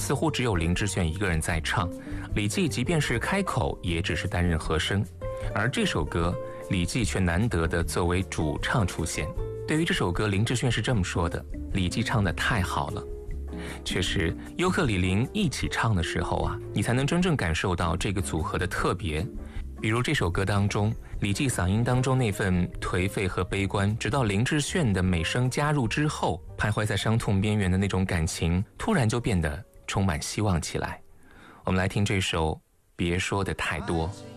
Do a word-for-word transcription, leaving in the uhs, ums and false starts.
似乎只有林志炫一个人在唱，李记即便是开口也只是担任和声，而这首歌李记却难得的作为主唱出现。对于这首歌，林志炫是这么说的：李记唱得太好了。确实，优客李林一起唱的时候啊，你才能真正感受到这个组合的特别。比如这首歌当中，李记嗓音当中那份颓废和悲观，直到林志炫的美声加入之后，徘徊在伤痛边缘的那种感情，突然就变得充满希望起来。我们来听这首《别说的太多》。